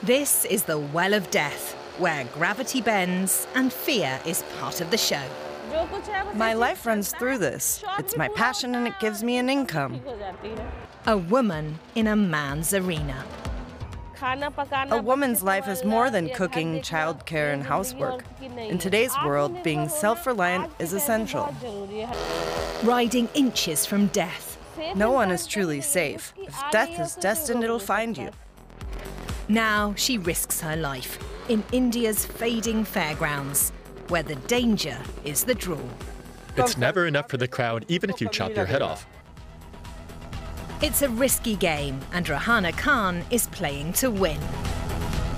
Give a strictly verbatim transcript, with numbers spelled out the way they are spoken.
This is the Well of Death, where gravity bends and fear is part of the show. My life runs through this. It's my passion and it gives me an income. A woman in a man's arena. A woman's life is more than cooking, childcare, and housework. In today's world, being self-reliant is essential. Riding inches from death. No one is truly safe. If death is destined, it'll find you. Now she risks her life in India's fading fairgrounds, where the danger is the draw. It's never enough for the crowd, even if you chop your head off. It's a risky game, and Rahana Khan is playing to win.